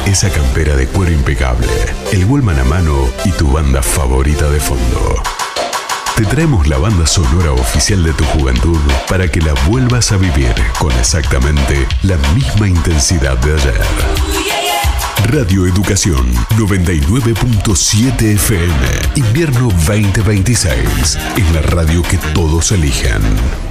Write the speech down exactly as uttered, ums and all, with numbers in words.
esa campera de cuero impecable, el Walkman a mano y tu banda favorita de fondo. Te traemos la banda sonora oficial de tu juventud para que la vuelvas a vivir con exactamente la misma intensidad de ayer. Radio Educación noventa y nueve punto siete F M, invierno veinte veintiséis, en la radio que todos eligen.